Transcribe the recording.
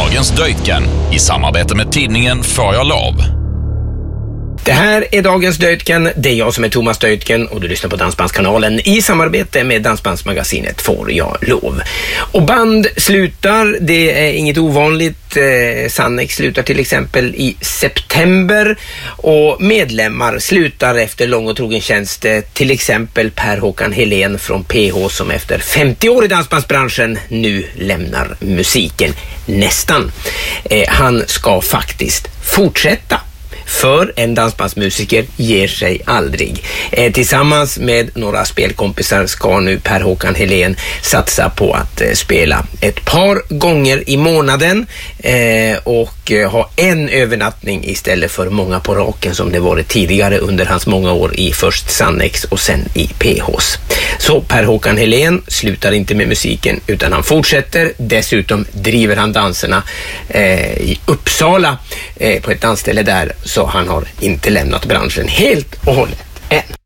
Dagens Döjtgen i samarbete med tidningen Får jag lov. Det här är Dagens Döjtgen, det är jag som är Thomas Döjtgen och du lyssnar på Dansbandskanalen i samarbete med Dansbandsmagasinet Får jag lov. Och band slutar, det är inget ovanligt. Sannex slutar till exempel i september och medlemmar slutar efter lång och trogen tjänst, till exempel Per-Håkan Helén från PH som efter 50 år i dansbandsbranschen nu lämnar musiken nästan. Han ska faktiskt fortsätta. För en dansbandsmusiker ger sig aldrig. Tillsammans med några spelkompisar ska nu Per-Håkan Helén satsa på att spela ett par gånger i månaden och ha en övernattning istället för många på raken som det varit tidigare under hans många år i först Sannex och sen i PHs. Så Per-Håkan Helén slutar inte med musiken utan han fortsätter. Dessutom driver han danserna i Uppsala på ett dansställe där, så han har inte lämnat branschen helt och hållet än.